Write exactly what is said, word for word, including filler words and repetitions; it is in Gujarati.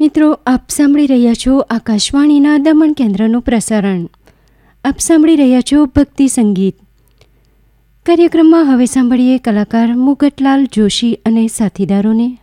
મિત્રો, આપ સાંભળી રહ્યા છો આકાશવાણીના દમણ કેન્દ્રનું પ્રસારણ. આપ સાંભળી રહ્યા છો ભક્તિ સંગીત કાર્યક્રમમાં. હવે સાંભળીએ કલાકાર મુગટલાલ જોશી અને સાથીદારોને.